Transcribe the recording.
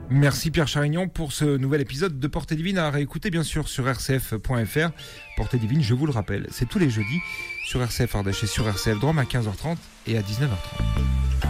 Merci Pierre Charignon pour ce nouvel épisode de Portée Divine à réécouter bien sûr sur rcf.fr. Portée Divine, je vous le rappelle, c'est tous les jeudis sur RCF Ardèche et sur RCF Drôme à 15h30 et à 19h30.